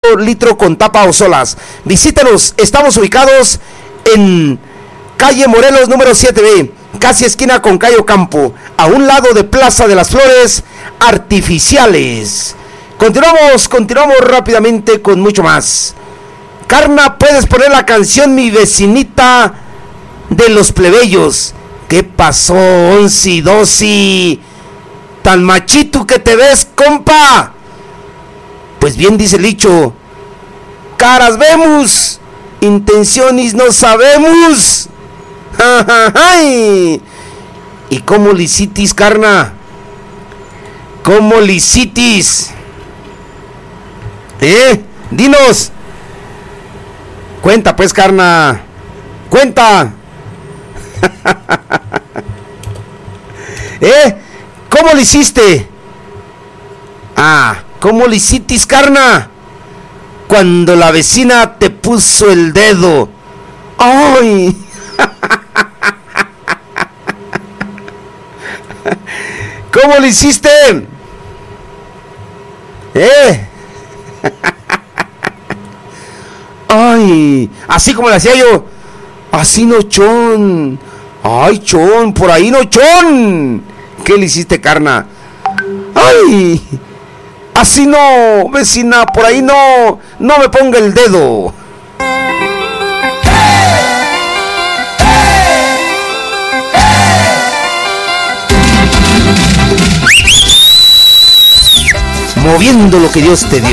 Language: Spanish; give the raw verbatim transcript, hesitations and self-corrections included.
litro con tapa o solas. Visítanos, estamos ubicados en calle Morelos número siete B, casi esquina con calle Ocampo, a un lado de Plaza de las Flores Artificiales. Continuamos, continuamos rápidamente con mucho más. Carna, puedes poner la canción Mi Vecinita de los Plebeyos. ¿Qué pasó, once doce? Tan machito que te ves, compa. Pues bien dice el dicho, caras vemos, intenciones no sabemos. ¿Y cómo licitis, carna? ¿Cómo licitis? ¿Eh? Dinos. Cuenta pues, carna. Cuenta. ¿Eh? ¿Cómo le hiciste? Ah, ¿cómo le hicitis, carna? Cuando la vecina te puso el dedo. ¡Ay! ¿Cómo le hiciste? ¿Eh? ¡Ay! Así como le hacía yo. Así no, chon. ¡Ay, chon! Por ahí no, chon. ¿Qué le hiciste, carna? ¡Ay! Así no, vecina, por ahí no. No me ponga el dedo. Moviendo lo que Dios te dio.